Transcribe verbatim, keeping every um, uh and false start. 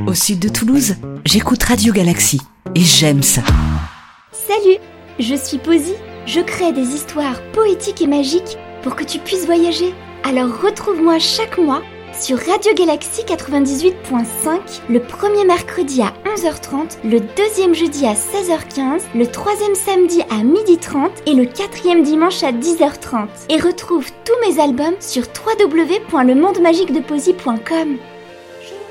Au sud de Toulouse, j'écoute Radio Galaxy et j'aime ça. Salut, je suis Posy. Je crée des histoires poétiques et magiques pour que tu puisses voyager. Alors retrouve-moi chaque mois sur Radio Galaxy quatre-vingt-dix-huit point cinq, le premier mercredi à onze heures trente, le deuxième jeudi à seize heures quinze, le troisième samedi à midi trente et le quatrième dimanche à dix heures trente. Et retrouve tous mes albums sur w w w point le monde magique de posy point com.